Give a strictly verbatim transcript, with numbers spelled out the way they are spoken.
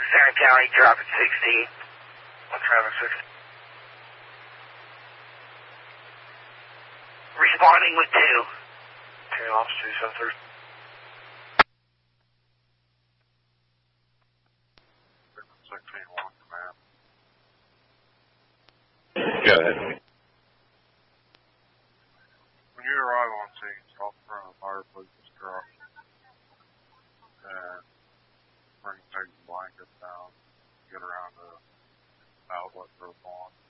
San County, traffic sixteen. One traffic sixteen. Responding with two. Okay, officer two seven three. sixteen one, command. Go ahead. When you arrive on scene, stop in front of the fire police's truck and bring take the blankets down, get around the outlet for the pond.